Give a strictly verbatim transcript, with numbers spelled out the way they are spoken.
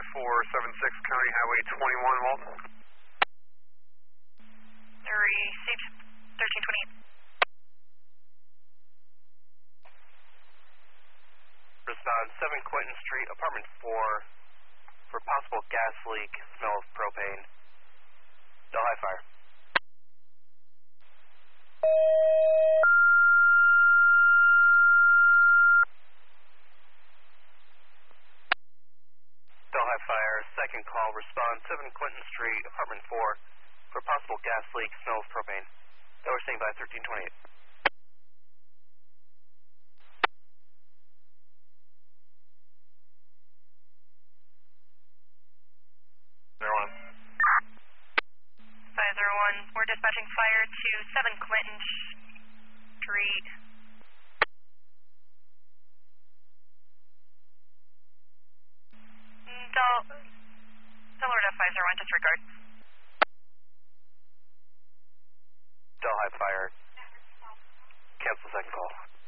five four seven six, County Highway twenty-one, Walton. Received, thirteen twenty-eight. Respond seven Quentin Street, apartment four, for possible gas leak, smell of propane. Delhi Fire. Delhi Fire, second call, respond seven Quentin Street, apartment four, for possible gas leak, smell of propane. They were saying by thirteen twenty-eight. Zero one. five zero one, we're dispatching fire to seven Clinton Street. Del, Delaware five zero one, disregard. Delhi Fire, cancel second call.